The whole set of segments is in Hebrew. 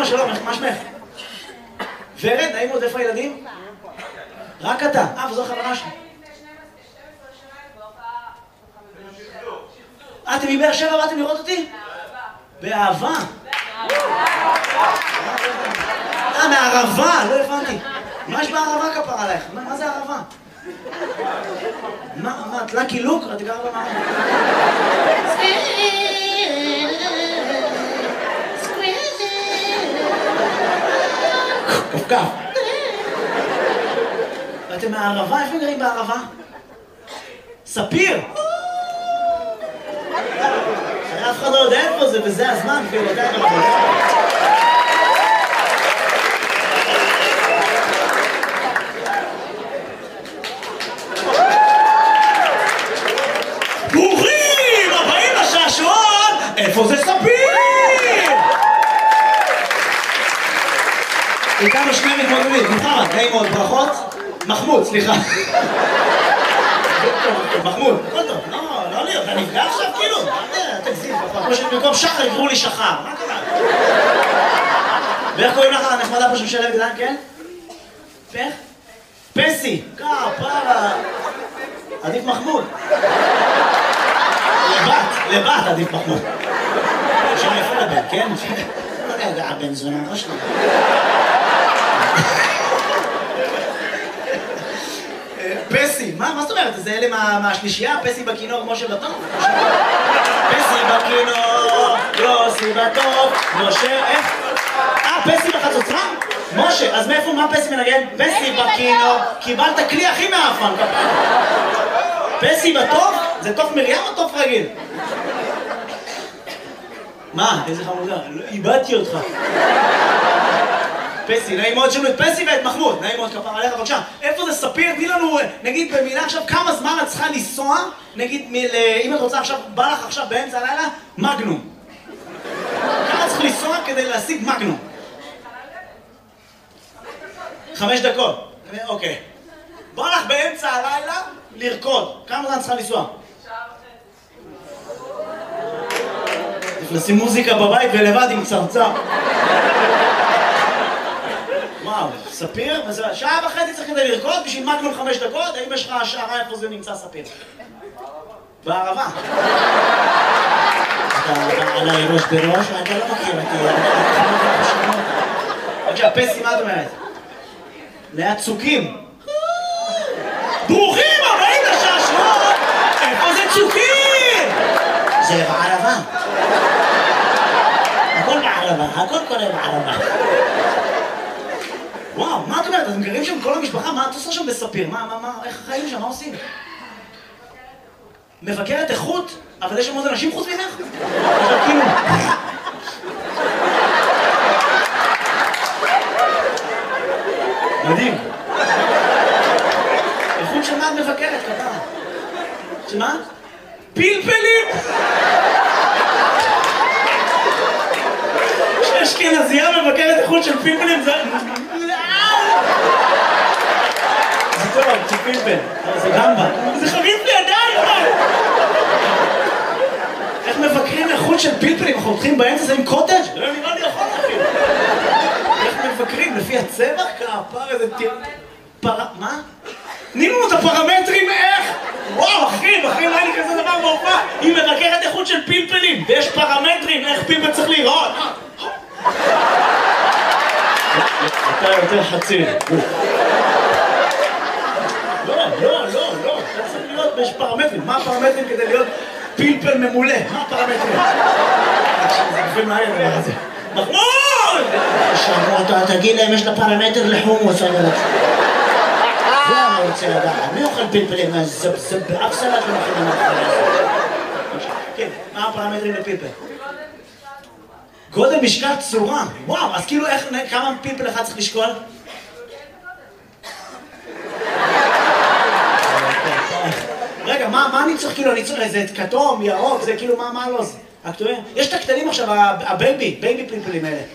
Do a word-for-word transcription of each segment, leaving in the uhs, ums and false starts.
אמא שלום, מה שמך? ורד, נעים עוד, איפה הילדים? רק אתה. אה, וזו חברה שלי. אה, אתם מבאר שבע באתם לראות אותי? באהבה. אה, מהערבה, לא הבנתי. מה יש בערבה כפר עלייך? מה זה ערבה? מה, מה, את לקי לוק? את גרה במערבה. כפכף. ואתם מהערבה? איפה גרים בערבה? ספיר! אף אחד לא יודע איפה זה, וזה הזמן, כאילו, אתה יודע מה. ברוכים הבאים לשעשועון! איפה זה ספיר? איתנו שני מתמודדים, מוחמד, נעים מאוד, ברכות. מחמוד, סליחה. מחמוד, הכל טוב, לא, לא לי, אתה נפגע עכשיו כאילו? תגזים, כמו שבמקום שחר יקראו לי שחר, מה קרה? ואיך קוראים לך הנחמדה פה שמשלב גדלן, כן? פך? פסי, כפרה. עדיף מחמוד. לבת, לבת עדיף מחמוד. שם יפה לבן, כן? לא יודע, הבן זונה, לא שלנו. פסי, מה זאת אומרת? זה אלה מהשלישייה? פסי בכינור, משה בטוב? פסי בכינור, יוסי בטוב, משה, איך? אה, פסי בחצוצרה? משה, אז מאיפה, מה פסי מנגן? פסי בכינור, קיבלת כלי הכי מאפן. פסי בטוב? זה תוף מרים או תוף רגיל? מה? איזה חמודה? איבדתי אותך. פסי, נעים מאוד שלנו את פסי ואת מחמוד, נעים מאוד כפר עליך, בבקשה. איפה זה ספיר? תני לנו, נגיד במילה עכשיו, כמה זמן את צריכה לנסוע, נגיד, אם את רוצה עכשיו, בא לך עכשיו באמצע הלילה, מגנום. כמה צריך לנסוע כדי להשיג מגנום? חמש דקות. אוקיי. בא לך באמצע הלילה לרקוד. כמה זמן צריכה לנסוע? לשים מוזיקה בבית ולבד עם צרצר. וואו, ספיר? שעה וחצי צריך כדי לרקוד בשביל מגנום חמש דקות? האם יש לך השערה איפה זה נמצא ספיר? בערבה. אתה עליי ראש בראש, אתה לא מכיר אותי. בבקשה, פסי, מה את אומרת? ליד צוקים. ברוכים הבאים לשעשועון! איפה זה צוקים? זה בערבה. הכל בערבה, הכל קורה בערבה. וואו, מה את אומרת? אתם גרים שם כל המשפחה? מה את עושה שם בספיר? מה, מה, מה, איך חיים שם? מה עושים? מבקרת איכות? אבל יש שם עוד אנשים חוץ ממך? עכשיו כאילו... מדהים. איכות של מה את מבקרת, כתב? של מה? פלפלים! שאשכנזייה מבקרת איכות של פלפלים זה... זה טוב, זה פלפל, זה גמבה. זה חביב לידיים! איך מבקרים איכות של פלפלים? אנחנו הולכים באמצע, זה עם קוטג'? לא נראה לי יכול להכין. איך מבקרים? לפי הצבע? כפר איזה טיר... פר... מה? תני לנו את הפרמטרים איך? וואו, אחי, אחי, לא היה לי כזה דבר בהופעה. היא מבקרת איכות של פלפלים, ויש פרמטרים איך פלפל צריך לראות. אתה יותר חצי. לא, לא, לא, לא. אתה צריך להיות, יש פרמטרים. מה הפרמטרים כדי להיות פלפל ממולא? מה הפרמטרים? זה גופים מהר דבר הזה. מחמוד! שמעו, תגיד להם, יש לה פרמטר לחומוס, אני רוצה. זה אני רוצה לדעת. מי אוכל פלפלים? זה באף סלט לא מכינים אחרי. כן, מה הפרמטרים לפלפל? גודל, משקל, צורה. וואו, אז כאילו איך, כמה פלפל אחד צריך לשקול? רגע, מה אני צריך כאילו, אני צריך איזה כתום, ירוק, זה כאילו, מה לא זה? יש את הקטנים עכשיו, הבייבי, בייבי פלפלים האלה.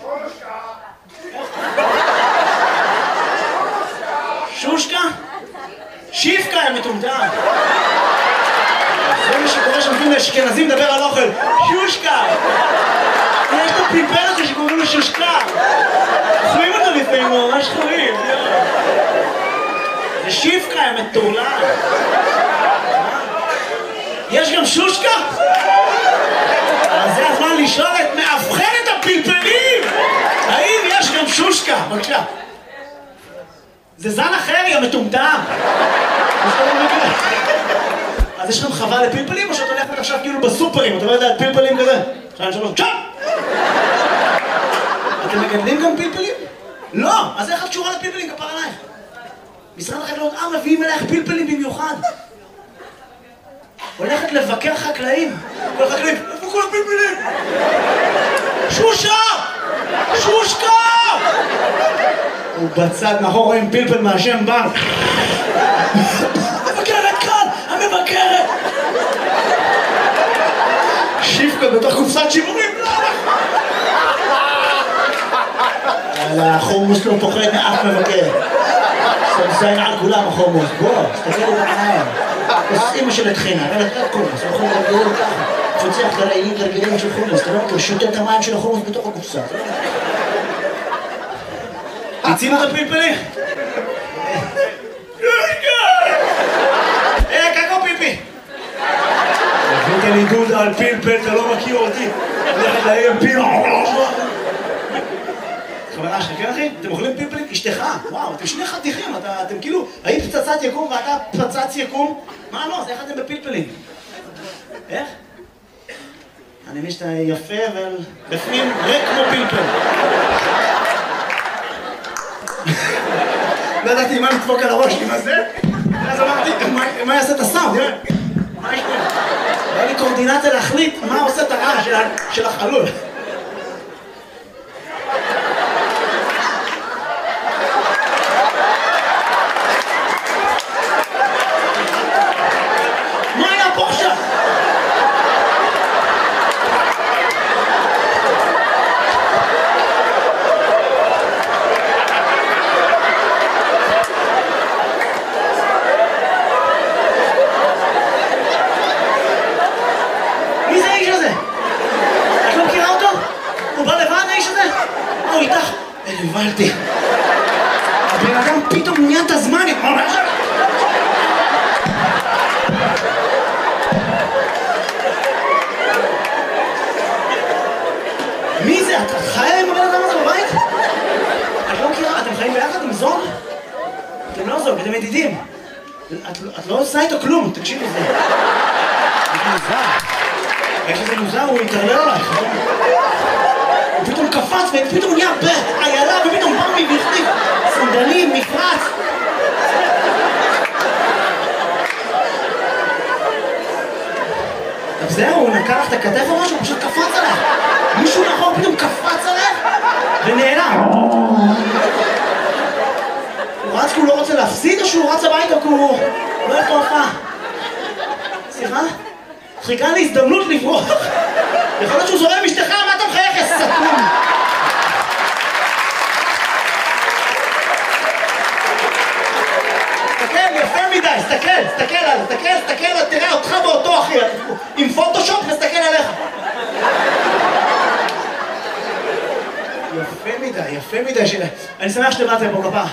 שושקה? שיפקה, יא מטומטם. זה מה שקורה שמתאים לאשכנזים לדבר על אוכל. שושקה! יש את הפלפל הזה שקוראים לו שושקה. מטורלל. יש גם שושקה? אז זה הזמן לשאול את מאבחנת הפלפלים! האם יש גם שושקה? בבקשה. זה זן אחר, יא מטומטם. אז יש לכם חווה לפלפלים או שאת הולכת עכשיו כאילו בסופרים? אתה לא יודע, פלפלים כזה? שתיים, שלוש, צ'אפ! אתם מגדלים גם פלפלים? לא! אז איך את קשורה לפלפלים? כפר עלייך. משרד החקלאות, אה, מביאים אלייך פלפלים במיוחד. הולכת לבקר חקלאים. כל החקלאים, איפה כל הפלפלים? שושה! שושקה! הוא בצד, מאחור רואים פלפל מהשם בר. המבקרת כאן! המבקרת! שיפקה בתוך קופסת שימורים. החומוס לא פוחד מאף מבקר. סמסיין על כולם החומוס. בוא, תסתכל בעיניים. אז אמא של התחינה, אבל אתה קומוס, אנחנו נרגלים ככה. פוצח גרעינים גרגילים של חומוס, אתה לא מכיר, שותה את המים של החומוס בתוך הקופסה. תצינו את הפלפלים? אה, קקו פיפי! הבאת לי דודה על פלפל, אתה לא מכיר אותי. הולכת להיים פיל. חברה שלך, כן אחי? אתם אוכלים פלפלים? אשתך? וואו, אתם שני חתיכים, אתם כאילו, היית פצצת יקום ואתה פצץ יקום? מה לא? אז איך אתם בפלפלים? איך? אני מבין שאתה יפה, אבל בפנים ריק כמו פלפל. לא ידעתי מה לדפוק על הראש שלי, מה זה? אז אמרתי, מה יעשה את הסאונד? תראה, מה יש פה? היה לי קורדינציה להחליט מה עושה את הרעש של החלול. הבנתי. הבן אדם פתאום נהיה את הזמן. מי זה? את חיה עם הבן אדם הזה בבית? את לא מכירה? אתם חיים ביחד עם זוג? אתם לא זוג, אתם ידידים. את לא עושה איתו כלום, תקשיבי לזה. יש מוזר. יש איזה מוזר, הוא יתערלל עלייך. הוא פתאום קפץ ופתאום נהיה בעיילה ופתאום בא מי והחליף סנדלים, מפרץ. טוב זהו, הוא נקע לך את הכתף או משהו, הוא פשוט קפץ עליך. מישהו מאחור פתאום קפץ עליך ונעלם. הוא רץ כי הוא לא רוצה להפסיד או שהוא רץ הביתה כי הוא לא יכול הופעה? סליחה? חיכה לי הזדמנות לברוח. יכול להיות שהוא זורם משתך, מה אתה מחייך, יא סתום? תסתכל, יפה מדי, תסתכל, תסתכל עליו, תסתכל, תסתכל, תראה אותך באותו אחי, עם פוטושופ, תסתכל עליך. יפה מדי, יפה מדי, אני שמח שבאתם פה כפה.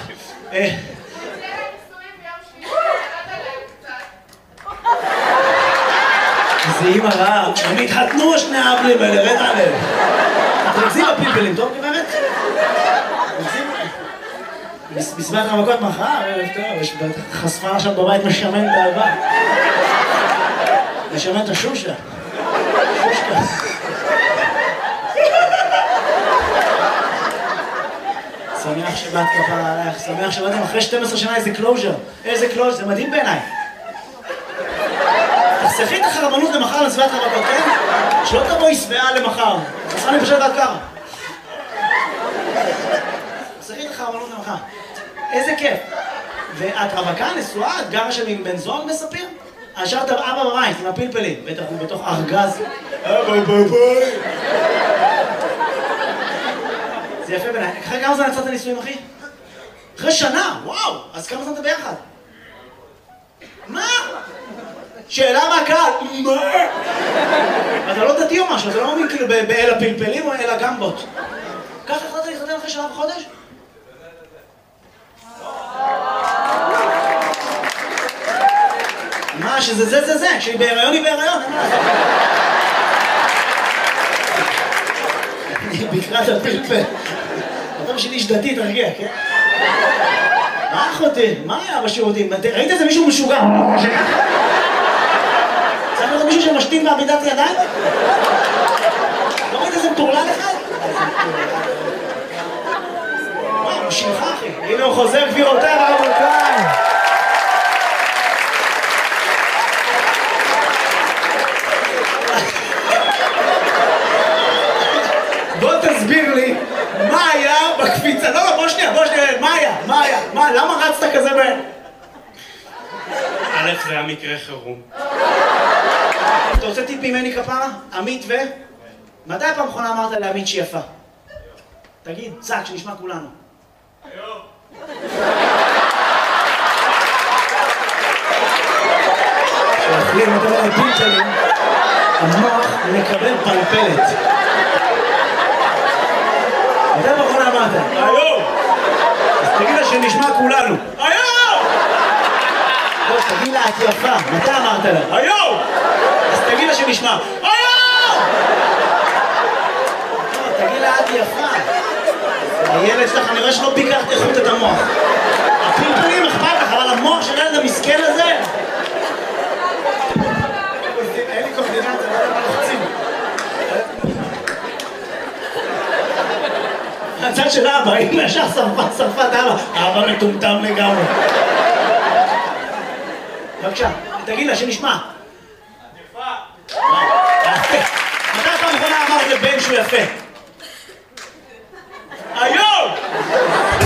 זה אימא רעה, הם התחתנו שני האבלים האלה, רד עליהם. אתם רוצים בפלפלים, טוב גברת? בסביבת המכות מחר, ערב טוב, יש חשפה עכשיו בבית משמן באהבה. משמן את השושה. שושקה. שמח שבאת כפרה עלייך, שמח שבאתם אחרי שתים עשרה שנה איזה קלוז'ר. איזה קלוז'ר, זה מדהים בעיניי. תחסכי את החרבנות למחר לסביבת המכות, כן? שלא תבואי שבעה למחר. חסכה לי פשוט עד ככה. תחסכי את החרבנות למחר. איזה כיף. ואת רווקה, נשואה, את גרה שם עם בן זוג מספיר? השארת אבא בבית עם הפלפלים, בטח הוא בתוך ארגז. אבא בבית. זה יפה בעיניי. אחרי כמה זמן יצאת נישואים, אחי? אחרי שנה, וואו! אז כמה זמן אתה ביחד? מה? שאלה מהקהל, מה? אתה לא דתי או משהו, אתה לא מאמין כאילו באל הפלפלים או אל הגמבות. ככה החלטת להתחתן אחרי שנה וחודש? לה שזה זה זה זה, כשהיא בהיריון היא בהיריון, אין מה לעשות. אני בקרה את הפלפל. אתה בשביל איש דתי, תרגיע, כן? מה אחותי? מה היה בשירותים? ראית איזה מישהו משוגע? צריך לראות מישהו שמשתין בעמידת ידיים? לא ראית איזה מטורלל אחד? וואו, הוא שלך אחי. הנה הוא חוזר גבירותיי ורבותיי. בוא תסביר לי מה היה בקפיצה. לא, לא, בוא שנייה, בוא שנייה. מה היה? מה היה? מה? למה רצת כזה ב... א', זה היה מקרה חירום. אתה רוצה טיפ ממני כפרה? עמית ו... מתי הפעם האחרונה אמרת לעמית שהיא יפה? תגיד, צעק, שנשמע כולנו. היום. כשאוכלים יותר מדי פלפלים, המוח מקבל פלפלת. מתי הפעם האחרונה אמרת? היום! אז תגיד לה שנשמע כולנו. היום! לא, תגיד לה, את יפה. מתי אמרת לה? היום! אז תגיד לה שנשמע. היום! תגיד לה, את יפה. הילד שלך, אני רואה שלא ביקרת איכות את המוח. הפלפלים אכפת לך, אבל המוח של הילד המסכן הזה... אין לי קורדינציה, לא יודע מה לחצים. הצד של אבא, אם ישר שרפת, שרפת אבא. אבא מטומטם לגמרי. בבקשה, תגיד לה שנשמע. את יפה. מתי פעם אחרונה אמרת לבן שהוא יפה?